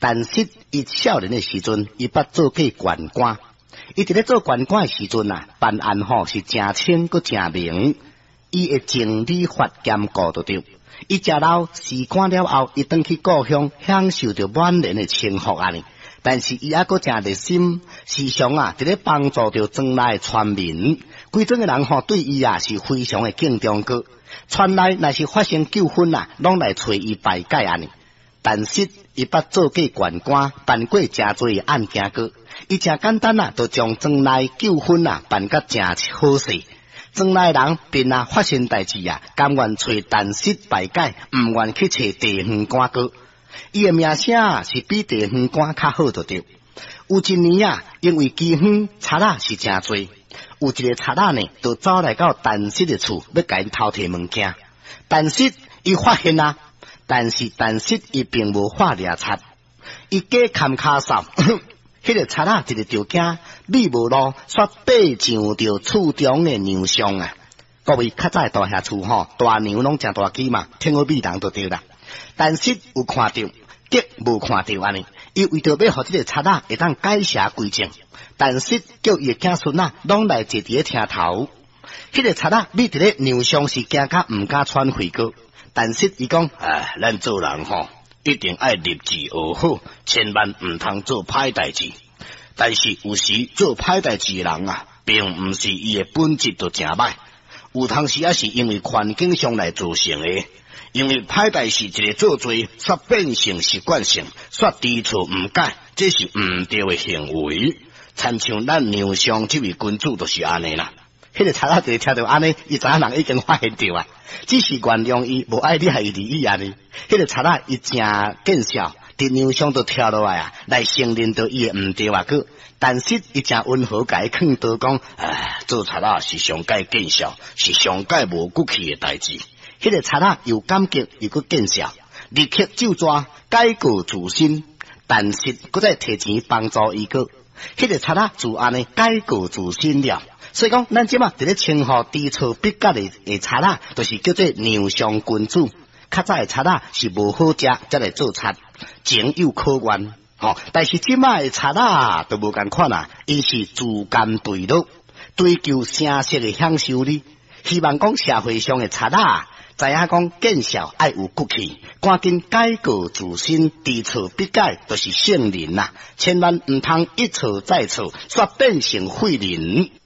但是伊少年的时阵，伊捌做过县官。伊伫咧做县官的时阵啊，办案是真清阁真明。伊会情理法兼顾得着。伊食老时间了后，伊返去故乡，享受着满人的幸福啊！但是伊还阁真热心，时常伫咧帮助着庄内的村民。规庄的人对伊是非常的敬重个。村内若是发生纠纷拢来找伊排解但是伊捌做过县官，办过真侪案件个。伊真简单就将庄内纠纷办甲真好势。庄内人便发生代志甘愿找但室排解，唔愿去找地方官个。伊的名声是比地方官较好得着。有一年因为饥荒贼是真多，有一个贼呢，就走来到但室的厝，要甲因偷摕物件。但是伊发现但是伊并无发掠贼，伊假砍骹扫。迄个贼一个条件，你无路，煞爬上着厝中的牛上各位较早大遐厝大牛拢真大只嘛，天好米人就对啦。但是有看到，结无看到伊为着要互这个贼会当改邪归正，但是叫伊的子孙拢来坐伫咧厅头。迄个贼你伫咧牛上是惊甲唔敢喘气个，但是伊讲，咱做人一定爱立志学好，千万唔通做歹代志。但是有时做歹代志的人并唔是伊的本质就真歹，有当时是因为环境上来造成的。因为歹代志一个做做，煞变成习惯性，煞知错唔改，这是唔对的行为。参像咱牛上这位君主就是安尼啦。迄个贼仔就听到安尼，伊知影人已经发现到只是原谅伊，无爱你害伊利益迄个贼仔伊真见笑，伫牛上就跳落来来承认到伊的唔对个。但是伊真温和甲伊劝导讲，做贼仔是上界见笑，是上界无骨气的代志。迄个贼仔又感激又搁见笑，立刻就抓改过自新，但是搁再摕钱帮助伊个。迄个贼仔就安尼改过自新了。所以讲，咱即伫咧称呼知错必改的贼仔，就是叫做牛上君主。较早的贼仔是无好食，才来做贼，情有可原。但是即的贼仔都无共款伊是自甘堕落，追求声色的享受哩。希望讲社会上的贼仔知影讲见笑爱有骨气，赶紧改过自新，知错必改，就是圣人千万唔通一错再错，煞变成废人。